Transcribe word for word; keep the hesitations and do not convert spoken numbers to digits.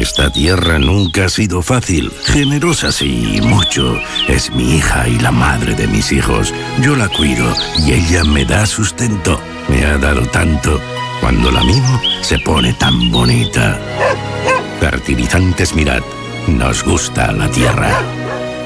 Esta tierra nunca ha sido fácil. Generosa sí, mucho. Es mi hija y la madre de mis hijos. Yo la cuido y ella me da sustento. Me ha dado tanto. Cuando la mimo, se pone tan bonita. Fertilizantes Mirad. Nos gusta la tierra.